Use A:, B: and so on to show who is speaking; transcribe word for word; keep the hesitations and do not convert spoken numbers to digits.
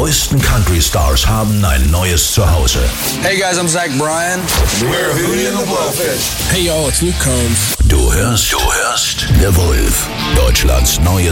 A: neuesten Country-Stars haben ein neues Zuhause.
B: Hey guys, I'm Zach Bryan.
C: We're Hootie and the Blowfish.
D: Hey y'all, it's Luke Combs.
A: Du hörst, du hörst The Wolf, Deutschlands neues